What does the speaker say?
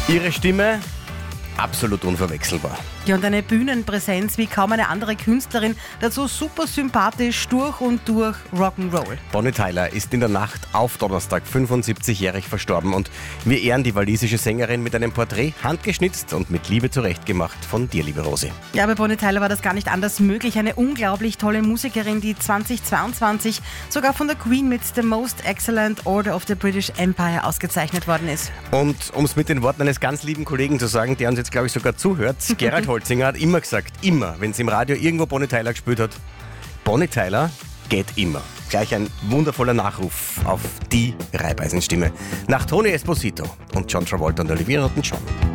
Ihre Stimme absolut unverwechselbar. Ja, und eine Bühnenpräsenz wie kaum eine andere Künstlerin, dazu super sympathisch, durch und durch Rock'n'Roll. Bonnie Tyler ist in der Nacht auf Donnerstag 75-jährig verstorben und wir ehren die walisische Sängerin mit einem Porträt, handgeschnitzt und mit Liebe zurechtgemacht von dir, liebe Rosi. Ja, bei Bonnie Tyler war das gar nicht anders möglich. Eine unglaublich tolle Musikerin, die 2022 sogar von der Queen mit The Most Excellent Order of the British Empire ausgezeichnet worden ist. Und um es mit den Worten eines ganz lieben Kollegen zu sagen, der uns jetzt, glaube ich, sogar zuhört, Gerald Holzinger hat immer gesagt, wenn es im Radio irgendwo Bonnie Tyler gespielt hat, Bonnie Tyler geht immer. Gleich ein wundervoller Nachruf auf die Raiffeisen-Stimme. Nach Tony Esposito und John Travolta und Olivia Newton-John.